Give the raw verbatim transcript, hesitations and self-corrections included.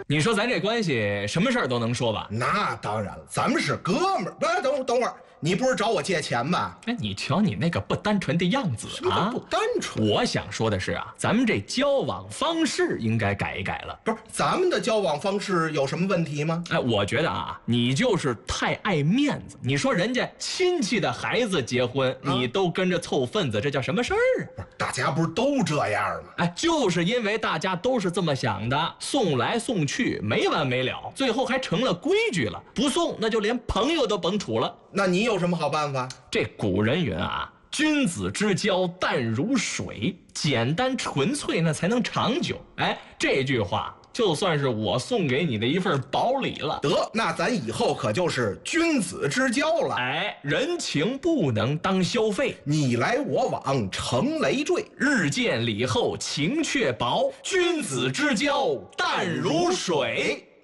你说咱这关系什么事儿都能说吧？ 那当然了，咱们是哥们儿。不，等会儿等会儿，你不是找我借钱吧？ 哎，你瞧你那个不单纯的样子啊！ 不单纯。 我想说的是啊，咱们这交往方式应该改一改了。 不是，咱们的交往方式有什么问题吗？ 哎，我觉得啊，你就是太爱面子。你说人家亲戚的孩子结婚，啊、你都跟着凑份子，这叫什么事儿啊？ 不是，大家不是都这样吗？ 哎，就是因为大家都是这么想的，送来送去没完没了，最后还成了规矩了。不送，那就连朋友都甭处了。 那你有什么好办法？ 这古人云啊，君子之交淡如水，简单纯粹那才能长久。哎，这句话就算是我送给你的一份薄礼了。 得，那咱以后可就是君子之交了。 哎，人情不能当消费， 你来我往成累赘， 日见礼后情却薄，君子之交淡如水。